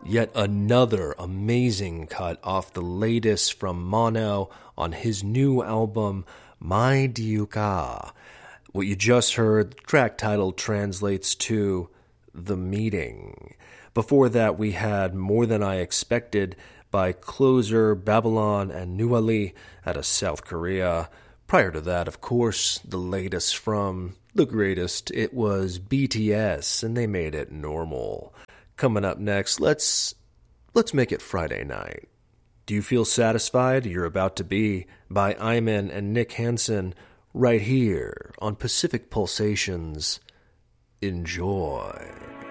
Yet another amazing cut off the latest from Mono on his new album, Mai Diu Ka. What you just heard, the track title translates to The Meeting. Before that, we had More Than I Expected by Closer, Babylon, and Nuali out of South Korea. Prior to that, of course, the latest from the greatest, it was BTS, and they made it Normal. Coming up next, let's make it Friday night. Do you feel satisfied? You're about to be by Iman and Nick Hansen right here on Pacific Pulsations. Enjoy.